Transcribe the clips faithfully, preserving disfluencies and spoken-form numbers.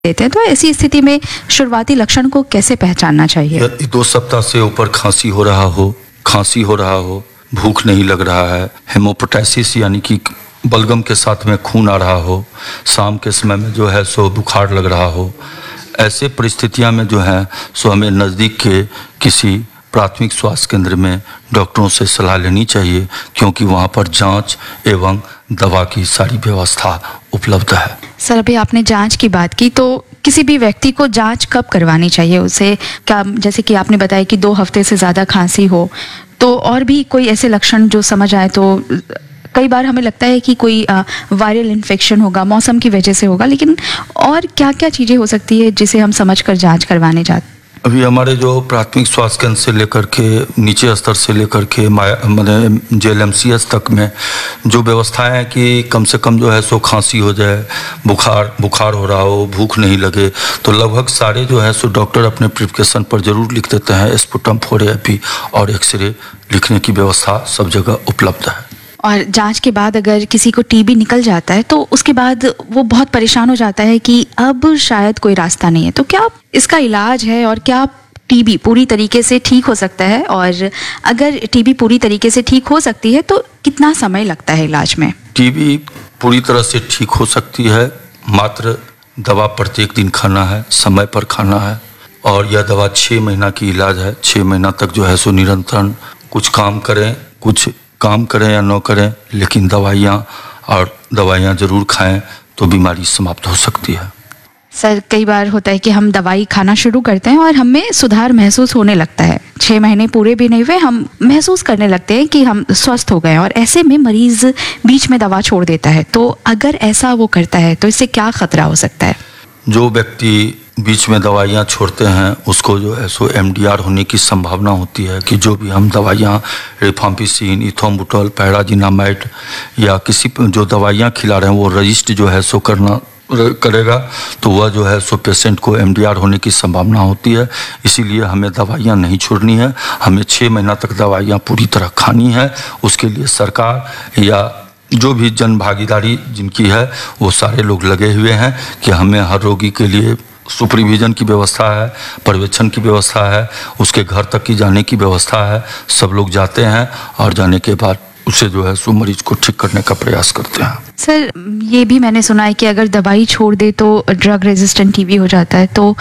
देते हैं, तो ऐसी स्थिति में शुरुआती लक्षण को कैसे पहचानना चाहिए? यदि दो सप्ताह से ऊपर खांसी हो रहा हो खांसी हो रहा हो भूख नहीं लग रहा है, हेमोपोटाइसिस यानी कि बलगम के साथ में खून आ रहा हो, शाम के समय में जो है सो बुखार लग रहा हो, ऐसे परिस्थितियां में जो है सो हमें नज़दीक के किसी प्राथमिक स्वास्थ्य केंद्र में डॉक्टरों से सलाह लेनी चाहिए, क्योंकि वहां पर जांच एवं दवा की सारी व्यवस्था उपलब्ध है। सर, अभी आपने जांच की बात की, तो किसी भी व्यक्ति को जांच कब करवानी चाहिए? उसे क्या, जैसे कि आपने बताया कि दो हफ्ते से ज़्यादा खांसी हो, तो और भी कोई ऐसे लक्षण जो समझ आए, तो कई बार हमें लगता है कि कोई वायरल इन्फेक्शन होगा, मौसम की वजह से होगा, लेकिन और क्या क्या चीज़ें हो सकती है जिसे हम समझकर जांच करवाने जाते? अभी हमारे जो प्राथमिक स्वास्थ्य केंद्र से लेकर के नीचे स्तर से लेकर के मैंने J L M C S तक में जो व्यवस्थाएं हैं कि कम से कम जो है सो खांसी हो जाए, बुखार बुखार हो रहा हो, भूख नहीं लगे, तो लगभग सारे जो है सो डॉक्टर अपने प्रिस्क्रिप्शन पर जरूर लिख देते हैं। स्पुटम फोर ए पी और एक्सरे लिखने की व्यवस्था सब जगह उपलब्ध है। और जांच के बाद अगर किसी को टीबी निकल जाता है तो उसके बाद वो बहुत परेशान हो जाता है कि अब शायद कोई रास्ता नहीं है, तो क्या इसका इलाज है और क्या टीबी पूरी तरीके से ठीक हो सकता है? और अगर टीबी पूरी तरीके से ठीक हो सकती है तो कितना समय लगता है इलाज में? टीबी पूरी तरह से ठीक हो सकती है, मात्र दवा प्रत्येक दिन खाना है, समय पर खाना है, और यह दवा छः महीना की इलाज है। छः महीना तक जो है सो निरंतर कुछ काम करें, कुछ काम करें या न करें, लेकिन दवाइयाँ और दवाइयाँ ज़रूर खाएं तो बीमारी समाप्त हो सकती है। सर, कई बार होता है कि हम दवाई खाना शुरू करते हैं और हमें सुधार महसूस होने लगता है, छः महीने पूरे भी नहीं हुए हम महसूस करने लगते हैं कि हम स्वस्थ हो गए, और ऐसे में मरीज़ बीच में दवा छोड़ देता है, तो अगर ऐसा वो करता है तो इससे क्या खतरा हो सकता है? जो व्यक्ति बीच में दवाइयाँ छोड़ते हैं उसको जो है सो एम डी आर होने की संभावना होती है कि जो भी हम दवाइयाँ रिफाम्पिसिन, इथोम्बुटॉल, पैराजिनामाइड या किसी जो दवाइयाँ खिला रहे हैं वो रजिस्टर जो है सो करना करेगा, तो वह जो है सो पेशेंट को एम डी आर होने की संभावना होती है। इसीलिए हमें दवाइयाँ नहीं छोड़नी है, हमें छः महीना तक दवाइयाँ पूरी तरह खानी है। उसके लिए सरकार या जो भी जन भागीदारी जिनकी है वो सारे लोग लगे हुए हैं कि हमें हर रोगी के लिए सुपरविजन की व्यवस्था है, पर्यवेक्षण की व्यवस्था है, उसके घर तक की जाने की व्यवस्था है। सब लोग जाते हैं और जाने के बाद उसे जो है सो मरीज को ठीक करने का प्रयास करते हैं। सर, ये भी मैंने सुना है कि अगर दवाई छोड़ दे तो ड्रग रेजिस्टेंट टीबी हो जाता है, तो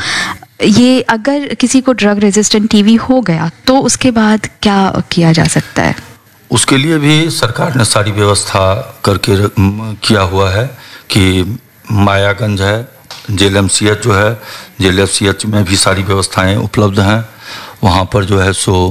ये अगर किसी को ड्रग रेजिस्टेंट टीबी हो गया तो उसके बाद क्या किया जा सकता है? उसके लिए भी सरकार ने सारी व्यवस्था करके किया हुआ है कि मायागंज है, J L M C H जो है, J L M C H में भी सारी व्यवस्थाएं उपलब्ध हैं। वहाँ पर जो है सो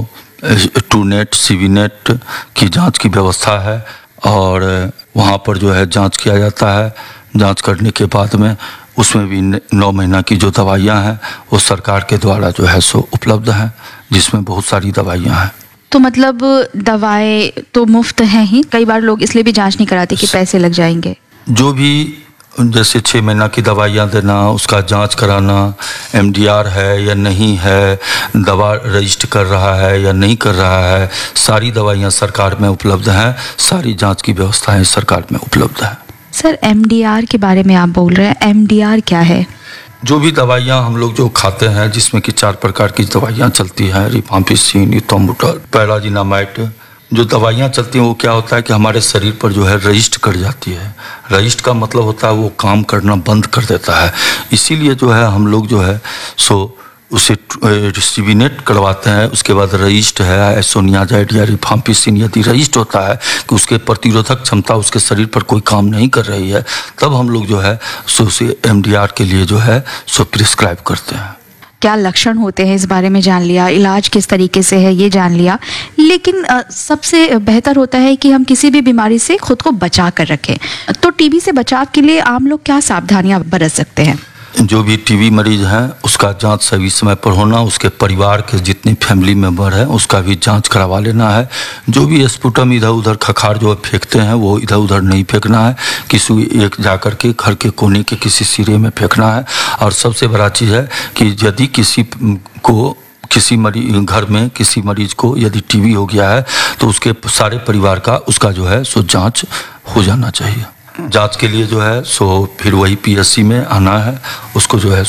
to net C V net की जांच की व्यवस्था है, और वहाँ पर जो है जांच किया जाता है। जांच करने के बाद में उसमें भी नौ महीना की जो दवाइयाँ हैं वो सरकार के द्वारा जो है सो उपलब्ध हैं, जिसमें बहुत सारी दवाइयाँ हैं। तो मतलब दवाएं तो मुफ्त हैं ही, कई बार लोग इसलिए भी जांच नहीं कराते कि पैसे लग जाएंगे। जो भी जैसे छः महीना की दवाइयाँ देना, उसका जांच कराना, एम डी आर है या नहीं है, दवा रजिस्टर कर रहा है या नहीं कर रहा है, सारी दवाइयाँ सरकार में उपलब्ध हैं, सारी जांच की व्यवस्थाएं सरकार में उपलब्ध हैं। सर, एम डी आर के बारे में आप बोल रहे हैं, एम डी आर क्या है? जो भी दवाइयाँ हम लोग जो खाते हैं, जिसमें कि चार प्रकार की दवाइयाँ चलती हैं, रिफाम्पिसिन, इथोम्बुटॉल, पैराजिनामाइड, जो दवाइयाँ चलती हैं वो क्या होता है कि हमारे शरीर पर जो है रजिस्टर कर जाती है। रजिस्टर का मतलब होता है वो काम करना बंद कर देता है। इसीलिए जो है हम लोग जो है सो उसे डिस्ट्रीब्यूट करवाते हैं। उसके बाद रजिस्टर है आइसोनियाजाइड या रिफाम्पिसिन, यदि रजिस्टर होता है कि उसके प्रतिरोधक क्षमता उसके शरीर पर कोई काम नहीं कर रही है, तब हम लोग जो है सो उसे एम डी आर के लिए जो है सो प्रिस्क्राइब करते हैं। क्या लक्षण होते हैं इस बारे में जान लिया, इलाज किस तरीके से है ये जान लिया, लेकिन आ, सबसे बेहतर होता है कि हम किसी भी बीमारी से खुद को बचा कर रखें। तो टीबी से बचाव के लिए आम लोग क्या सावधानियां बरत सकते हैं? जो भी टीबी मरीज है उसका जांच सही समय पर होना, उसके परिवार के जितने फैमिली मेंबर हैं उसका भी जांच करवा लेना है। जो भी स्पुटम इधर उधर खखार जो फेंकते हैं वो इधर उधर नहीं फेंकना है, किसी एक जाकर के घर के कोने के किसी सिरे में फेंकना है। और सबसे बड़ा चीज़ है कि यदि किसी को किसी मरीज घर में किसी मरीज को यदि टीबी हो गया है तो उसके सारे परिवार का उसका जो है सो जाँच हो जाना चाहिए। जांच के लिए जो है सो फिर वही पीएससी में आना है, उसको जो है